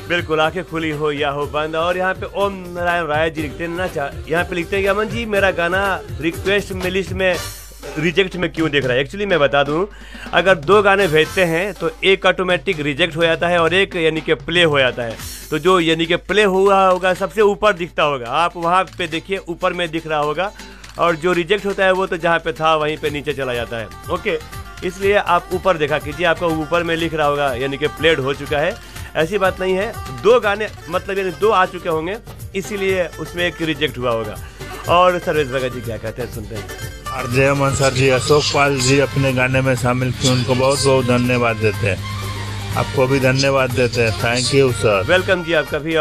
बिल्कुल, आंखें खुली हो या हो बंद। और यहाँ पे ओम नारायण राय जी लिखते हैं ना, यहाँ पे लिखते हैं कि अमन जी मेरा गाना रिक्वेस्ट में लिस्ट में रिजेक्ट में क्यों दिख रहा है। एक्चुअली मैं बता दूं, अगर 2 गाने भेजते हैं तो एक ऑटोमेटिक रिजेक्ट हो जाता है और एक यानी कि प्ले हो जाता है। तो जो यानी कि प्ले हुआ होगा सबसे ऊपर दिखता होगा, आप वहाँ पे देखिए ऊपर में दिख रहा होगा, और जो रिजेक्ट होता है वो तो जहाँ पे था वहीं पे नीचे चला जाता है। ओके, इसलिए आप ऊपर देखा कीजिए, आपका ऊपर में लिख रहा होगा यानी कि प्लेड हो चुका है। ऐसी बात नहीं है, 2 गाने मतलब यानी 2 आ चुके होंगे, इसीलिए उसमें एक रिजेक्ट हुआ होगा। और सर्वेश भगत जी क्या कहते हैं, सुनते हैं। आरजे अमन सर जी, अशोक पाल जी अपने गाने में शामिल किए, उनको बहुत बहुत धन्यवाद देते हैं। आपको भी धन्यवाद देते हैं, थैंक यू सर। वेलकम जी आपका भी।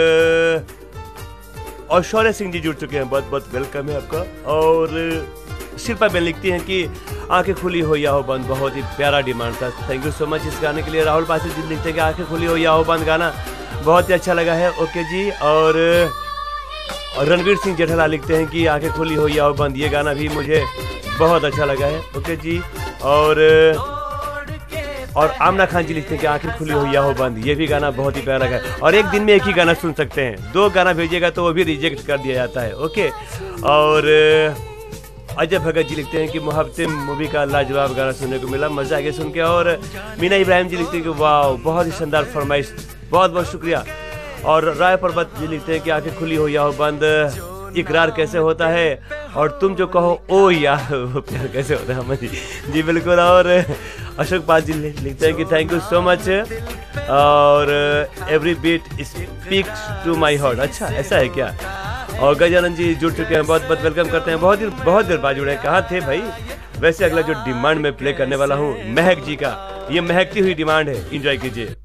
और शौर्य सिंह जी जुड़ चुके हैं, बहुत बहुत वेलकम है आपका। और शिल्पा बेन लिखती हैं कि आंखें खुली हो या हो बंद, बहुत ही प्यारा डिमांड था, थैंक यू सो मच इस गाने के लिए। राहुल पासी जी लिखते हैं कि आंखें खुली हो या हो बंद गाना बहुत ही अच्छा लगा है। ओके जी। और रणवीर सिंह जेठला लिखते हैं कि आंखें खुली हो या हो बंद, ये गाना भी मुझे बहुत अच्छा लगा है। ओके जी। और आमना खान जी लिखते हैं कि आंखें खुली हो या हो बंद, ये भी गाना बहुत ही प्यारा लगा है। और एक दिन में एक ही गाना सुन सकते हैं, 2 गाना भेजिएगा तो वो भी रिजेक्ट कर दिया जाता है। ओके। और अजय भगत जी लिखते हैं कि मोहब्बतें मूवी का लाजवाब गाना सुनने को मिला, मजा आ गया सुन के। और मीना इब्राहिम जी लिखते हैं कि वाह बहुत ही शानदार फरमाइश, बहुत बहुत शुक्रिया। और राय पर्वत जी लिखते हैं कि आंखें खुली हो या हो बंद, इकरार कैसे होता है, और तुम जो कहो ओ यार वो प्यार कैसे होता है। अमन जी जी बिल्कुल। और अशोक पाल जी लिखते हैं कि थैंक यू सो मच, और every beat speaks to my heart. अच्छा ऐसा है क्या। और गजानंद जी जुड़ चुके हैं, बहुत बहुत वेलकम करते हैं, बहुत देर बाद जुड़े हैं, कहाँ थे भाई। वैसे अगला जो डिमांड में प्ले करने वाला हूँ महक जी का, ये महकती हुई डिमांड है, एंजॉय कीजिए।